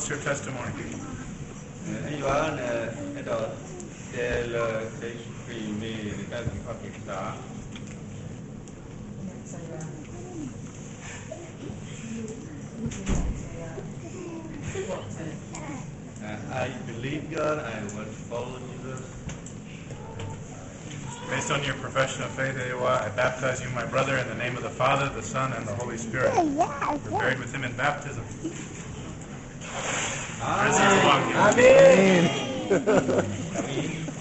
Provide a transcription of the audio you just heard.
What's your testimony? I believe God. I want to follow Jesus. Based on your profession of faith, I baptize you, my brother, in the name of the Father, the Son, and the Holy Spirit. You're buried with him in baptism. Risen among you. Amen.